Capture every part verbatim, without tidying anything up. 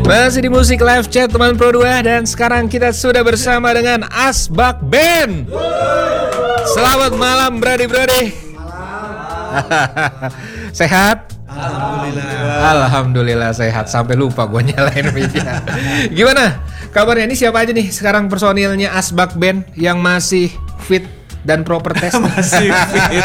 Masih di Musik Live Chat teman Pro dua dan sekarang kita sudah bersama dengan Asbak Band. Selamat malam brody-brody. Sehat? Alhamdulillah. Alhamdulillah sehat, sampai lupa gue nyalain media. Gimana kabarnya? Ini siapa aja nih sekarang personilnya Asbak Band yang masih fit dan proper test? Masih fit.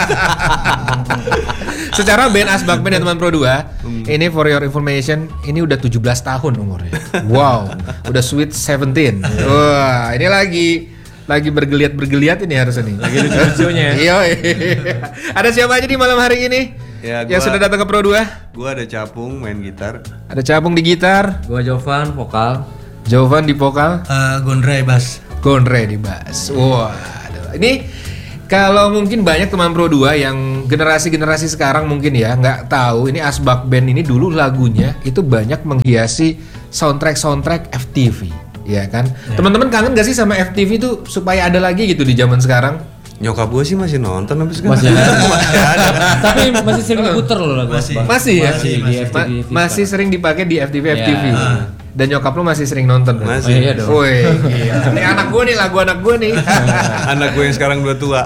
Secara band Asbak Band dan teman Pro dua, hmm. ini for your information, ini udah tujuh belas tahun umurnya. Wow, udah sweet seventeen. Wah, ini lagi lagi bergeliat-bergeliat ini harusnya nih. Lagi lucu-lucunya. Iya. Ada siapa aja di malam hari ini? Ya, yang gua, sudah datang ke Pro dua? Gua ada Capung main gitar. Ada Capung di gitar. Gua Jovan vokal. Jovan di vokal. Uh, Gondre bass. Gondre di bass. Wah, wow. Ini kalau mungkin banyak teman Pro dua yang generasi-generasi sekarang mungkin ya nggak tahu ini Asbak Band ini dulu lagunya itu banyak menghiasi soundtrack-soundtrack F T V, ya kan? Ya. Teman-teman kangen gak sih sama F T V tuh supaya ada lagi gitu di zaman sekarang? Nyokap gue sih masih nonton tapi sekarang masih ada. masih ada. Tapi masih sering diputer loh lagu masih. Asbak. Masih ya? Masih, masih, di F T V, Ma- masih sering dipakai di F T V F T V. Ya. Dan nyokap lu masih sering nonton kan? Masih. Oh, iya dong. Woi, ini anak gue nih, lagu anak gue nih. Anak gue yang sekarang udah tua.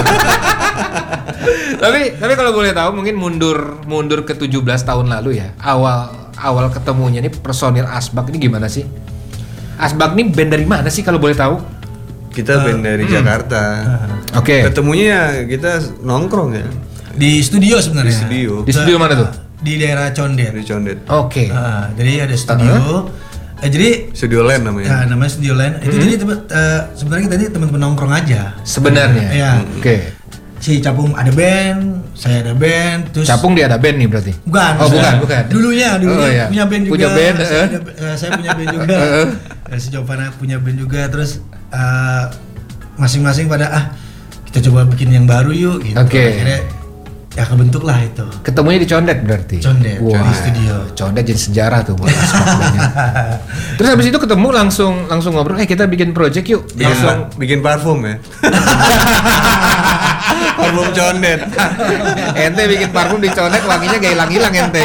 tapi tapi kalau boleh tahu mungkin mundur mundur ke tujuh belas tahun lalu ya. Awal awal ketemunya nih personil Asbak ini gimana sih? Asbak nih band dari mana sih kalau boleh tahu? Kita band dari hmm. Jakarta. Oke. Okay. Ketemunya ya kita nongkrong ya. Di studio sebenarnya. Di studio. Di studio mana tuh? Di daerah Condet. Di Condet. Oke. Okay. Uh, jadi ada studio. Uh-huh. Eh, jadi Studio Land namanya. Ya, namanya Studio Land. Itu hmm. jadi uh, sebenarnya kita ini teman-teman nongkrong aja. Sebenarnya. Ya. Oke. Okay. Si Capung ada band, saya ada band, terus Capung dia ada band nih berarti? Bukan. Oh, bukan, bukan. Dulunya, dulunya oh, iya. punya band juga. Punya band, saya, uh. ada, uh, saya punya band juga. uh, si Jovana punya band juga, terus uh, masing-masing pada ah kita coba bikin yang baru yuk gitu. Oke. Okay. Akhirnya ya kebentuk lah itu. Ketemunya di Condet berarti? Condet, wow. di studio. Condet jadi sejarah tuh buat Asbak Bandnya. Terus habis itu ketemu langsung langsung ngobrol, eh kita bikin project yuk. Bikin, langsung bikin parfum ya. Parfum Condet. Ente bikin parfum di Condet wanginya gak hilang-hilang ente.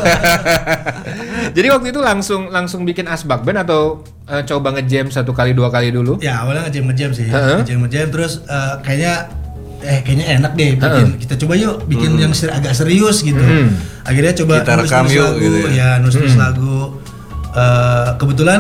Jadi waktu itu langsung langsung bikin Asbak Band atau uh, coba nge-jam satu kali dua kali dulu? Ya awalnya nge-jam nge-jam sih, uh-huh. nge-jam nge-jam terus uh, kayaknya eh kayaknya enak deh bikin uh-huh. kita coba yuk bikin hmm. yang ser- agak serius gitu. Hmm. Akhirnya coba kita rekam nulis-nulis yuk lagu, gitu ya. ya nulis-nulis hmm. lagu. Uh, kebetulan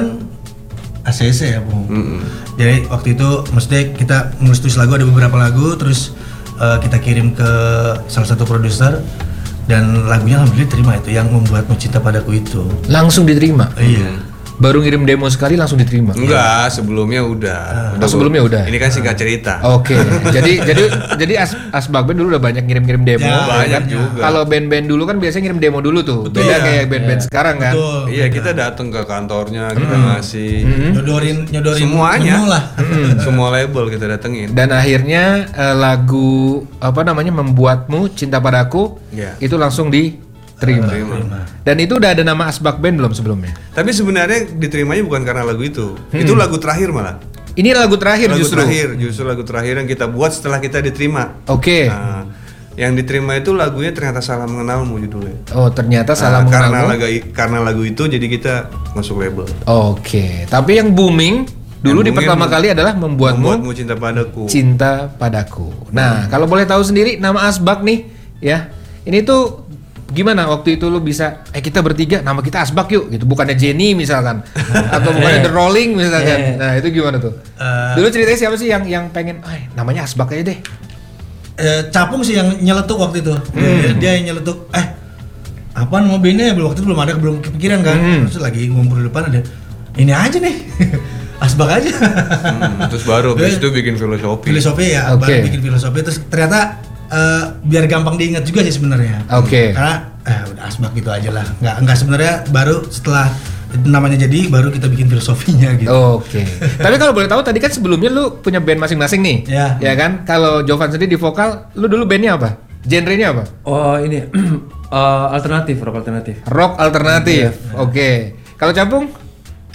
A C C ya, Bu. Hmm. Jadi waktu itu maksudnya kita nulis-nulis lagu, ada beberapa lagu terus uh, kita kirim ke salah satu produser dan lagunya alhamdulillah terima, itu yang membuatmu cinta padaku itu. Langsung diterima? Uh, iya. Baru ngirim demo sekali langsung diterima? Enggak, sebelumnya udah. Uh, udah sebelumnya udah. Ini kan singkat cerita. Oke. Okay. jadi jadi jadi As, Asbak Band dulu udah banyak ngirim-ngirim demo. Ya, banyak kan? juga. Kalau band-band dulu kan biasanya ngirim demo dulu tuh. Betul, beda ya. kayak band-band Ya. sekarang kan. Betul, iya, kita datang ke kantornya, kita hmm. ngasih hmm. nyodorin nyodorin semuanya menu lah. Hmm. Semua label kita datengin. Dan akhirnya uh, lagu apa namanya Membuatmu Cinta Padaku ya. Itu langsung diterima. Terima. Dan itu udah ada nama Asbak Band belum sebelumnya? Tapi sebenarnya diterimanya bukan karena lagu itu. Hmm. Itu lagu terakhir malah. Ini lagu terakhir lagu justru. terakhir, justru lagu terakhir yang kita buat setelah kita diterima. Oke. Okay. Nah, yang diterima itu lagunya ternyata Salah Mengenalmu judulnya. Oh, ternyata Salah nah, Mengenalmu. Karena lagu karena lagu itu jadi kita masuk label. Oke. Okay. Tapi yang booming dulu yang di pertama kali adalah Membuatmu, Membuatmu Cinta Padaku. Cinta Padaku. Nah, hmm. kalau boleh tahu sendiri nama Asbak nih, ya. Ini tuh gimana waktu itu lu bisa eh kita bertiga nama kita Asbak yuk gitu, bukannya Jenny misalkan atau bukannya The Rolling misalkan. Nah, itu gimana tuh? Uh, Dulu ceritanya siapa sih yang yang pengen eh namanya Asbak aja deh. Eh, Capung sih yang nyeletuk waktu itu. Hmm. Dia, dia yang nyeletuk eh apa nama bandnya, waktu itu belum ada, belum kepikiran kan. Hmm. Terus lagi ngumpul di depan ada ini aja nih. Asbak aja. Hmm, terus baru habis itu bikin filosofi. Filosofi ya, okay. baru bikin filosofi terus ternyata Uh, biar gampang diingat juga sih sebenarnya. Oke. Okay. Karena eh udah Asbak gitu aja lah. Nggak nggak sebenarnya baru setelah namanya jadi baru kita bikin filosofinya gitu. Oke. Okay. Tapi kalau boleh tahu tadi kan sebelumnya lu punya band masing-masing nih. Ya. Ya kan? Kalau Jovan sendiri di vokal, lu dulu bandnya apa? Genrenya apa? Oh ini uh, alternatif, rock alternatif. Rock alternatif. Yeah. Oke. Okay. Kalau Capung?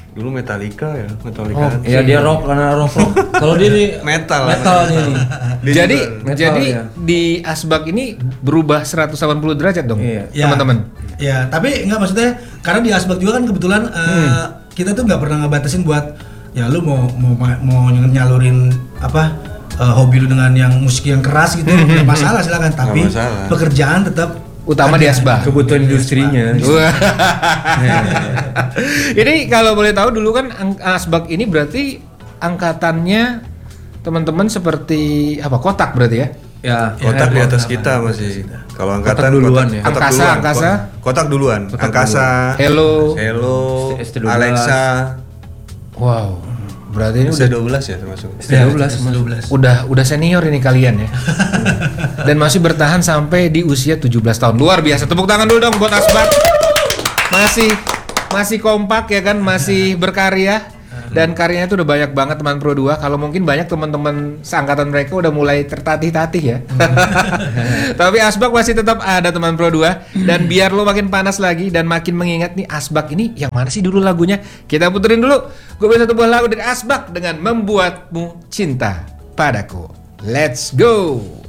Dulu Metallica ya, Metallica. Oh, kan. iya dia rock karena rock. rock. Kalau dia di Metal. metal dia nih. Dia Jadi juga- Metal, jadi ya. di Asbak ini berubah seratus delapan puluh derajat dong, Iya. Ya. teman-teman. Ya, tapi enggak maksudnya karena di Asbak juga kan kebetulan eh, kita tuh nggak pernah ngebatasin buat ya lu mau mau mau nyalurin apa eh, hobi lu dengan yang musik yang keras gitu nggak masalah silakan, tapi masalah. pekerjaan tetap Utama di ada. Asbak. Kebutuhan industrinya. Wah. Ini kalau boleh tahu dulu kan ang- Asbak ini berarti angkatannya teman-teman seperti apa? Kotak berarti ya? Ya, Kotak Ya, di atas kotak. kita masih. Kalau angkatan duluan kotak, ya. kotak Angkasa, duluan. angkasa. Ko- Kotak duluan. angkasa. Hello. Hello. S T dua belas. Alexa. Wow. Berarti ini Udah udah dua belas ya termasuk. dua belas dua belas. udah udah senior ini kalian ya. Dan masih bertahan sampai di usia tujuh belas tahun. Luar biasa. Tepuk tangan dulu dong buat Asbak. Masih masih kompak ya kan, masih berkarya. Dan karyanya itu udah banyak banget teman Pro dua. Kalau mungkin banyak teman-teman seangkatan mereka udah mulai tertatih-tatih ya. Tapi Asbak masih tetap ada teman Pro dua. Dan biar lo makin panas lagi dan makin mengingat nih Asbak ini yang mana sih dulu lagunya? Kita puterin dulu. Gue punya satu buah lagu dari Asbak dengan Membuatmu Cinta Padaku. Let's go.